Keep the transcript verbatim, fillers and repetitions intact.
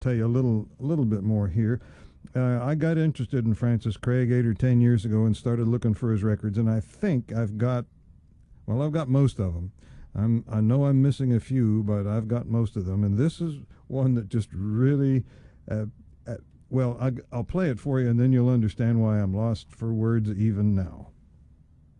tell you a little a little bit more here. Uh, I got interested in Francis Craig eight or ten years ago and started looking for his records, and I think I've got, well, I've got most of them. I'm, I know I'm missing a few, but I've got most of them, and this is one that just really, uh, uh, well, I, I'll play it for you, and then you'll understand why I'm lost for words even now.